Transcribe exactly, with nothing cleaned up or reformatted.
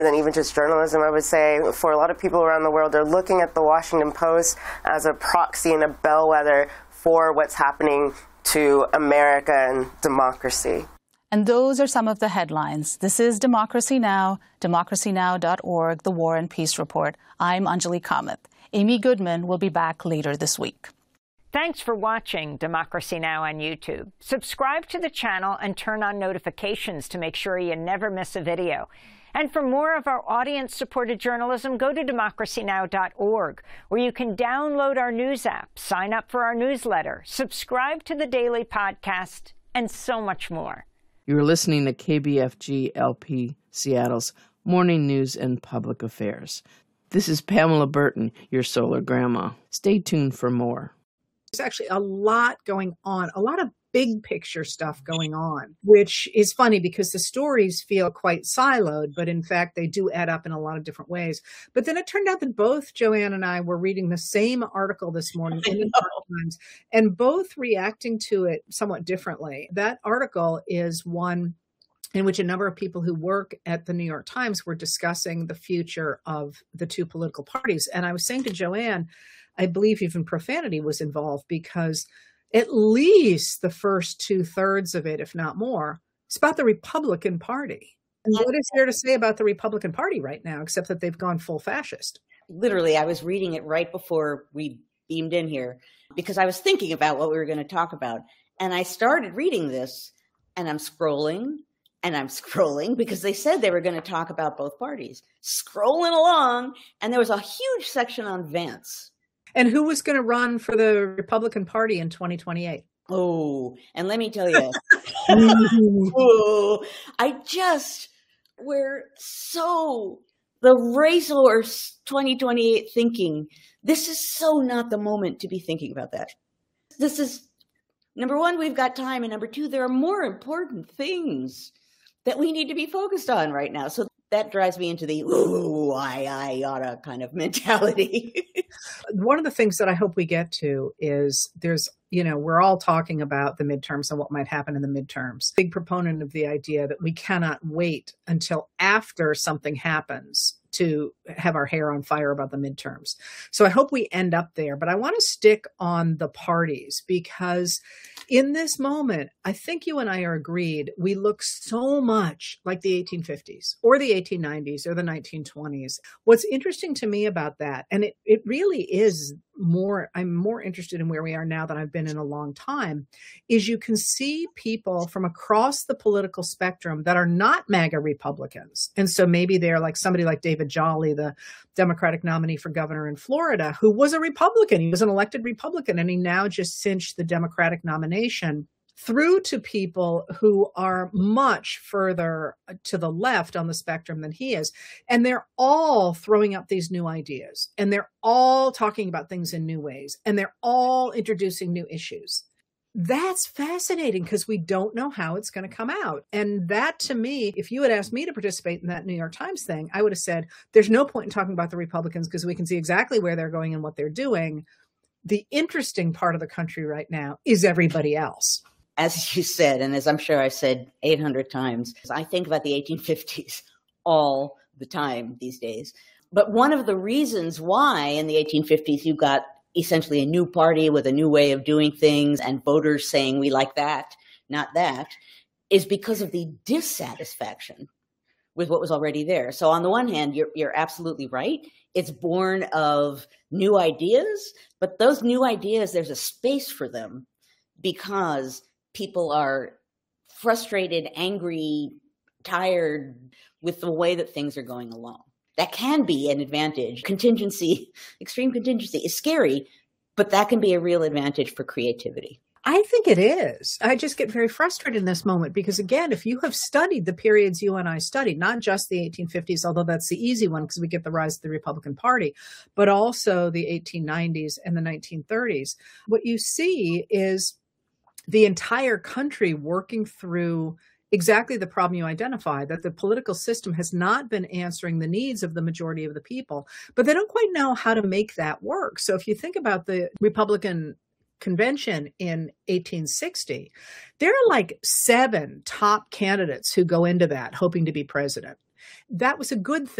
than even just journalism, I would say. For a lot of people around the world, they're looking at the Washington Post as a proxy and a bellwether for what's happening to America and democracy. And those are some of the headlines. This is Democracy Now!, democracy now dot org, the War and Peace Report. I'm Anjali Kamath. Amy Goodman will be back later this week. Thanks for watching Democracy Now! On YouTube. Subscribe to the channel and turn on notifications to make sure you never miss a video. And for more of our audience-supported journalism, go to democracy now dot org, where you can download our news app, sign up for our newsletter, subscribe to the daily podcast, and so much more. You're listening to K B F G L P Seattle's Morning News and Public Affairs. This is Pamela Burton, your solar grandma. Stay tuned for more. There's actually a lot going on, a lot of big picture stuff going on, which is funny because the stories feel quite siloed, but in fact, they do add up in a lot of different ways. But then it turned out that both Joanne and I were reading the same article this morning in the New York Times, and both reacting to it somewhat differently. That article is one in which a number of people who work at the New York Times were discussing the future of the two political parties. And I was saying to Joanne, I believe even profanity was involved because at least the first two thirds of it, if not more, it's about the Republican Party. And what is there to say about the Republican Party right now, except that they've gone full fascist? Literally, I was reading it right before we beamed in here because I was thinking about what we were going to talk about. And I started reading this and I'm scrolling and I'm scrolling because they said they were going to talk about both parties. Scrolling along, and there was a huge section on Vance. And who was going to run for the Republican Party in twenty twenty-eight? Oh, and let me tell you, oh, I just, we're so, the racehorse twenty twenty-eight thinking, this is so not the moment to be thinking about that. This is, number one, we've got time, and number two, there are more important things that we need to be focused on right now. So that drives me into the, ooh, I, I oughta kind of mentality. One of the things that I hope we get to is there's, you know, we're all talking about the midterms and what might happen in the midterms. Big proponent of the idea that we cannot wait until after something happens to have our hair on fire about the midterms. So I hope we end up there. But I want to stick on the parties because in this moment, I think you and I are agreed, we look so much like the eighteen fifties or the eighteen nineties or the nineteen twenties. What's interesting to me about that, and it, it really is more, I'm more interested in where we are now than I've been in a long time, is you can see people from across the political spectrum that are not MAGA Republicans. And so maybe they're like somebody like David Jolly, the Democratic nominee for governor in Florida, who was a Republican. He was an elected Republican, and he now just cinched the Democratic nomination, through to people who are much further to the left on the spectrum than he is. And they're all throwing up these new ideas, and they're all talking about things in new ways, and they're all introducing new issues. That's fascinating because we don't know how it's going to come out. And that, to me, if you had asked me to participate in that New York Times thing, I would have said, there's no point in talking about the Republicans because we can see exactly where they're going and what they're doing. The interesting part of the country right now is everybody else. As you said, and as I'm sure I've said eight hundred times, I think about the eighteen fifties all the time these days. But one of the reasons why in the eighteen fifties you got essentially a new party with a new way of doing things and voters saying we like that, not that, is because of the dissatisfaction with what was already there. So on the one hand, you're, you're absolutely right. It's born of new ideas, but those new ideas, there's a space for them because people are frustrated, angry, tired with the way that things are going along. That can be an advantage. Contingency, extreme contingency is scary, but that can be a real advantage for creativity. I think it is. I just get very frustrated in this moment because, again, if you have studied the periods you and I studied, not just the eighteen fifties, although that's the easy one because we get the rise of the Republican Party, but also the eighteen nineties and the nineteen thirties, what you see is the entire country working through exactly the problem you identified, that the political system has not been answering the needs of the majority of the people, but they don't quite know how to make that work. So if you think about the Republican convention in eighteen sixty, there are like seven top candidates who go into that hoping to be president. That was a good thing.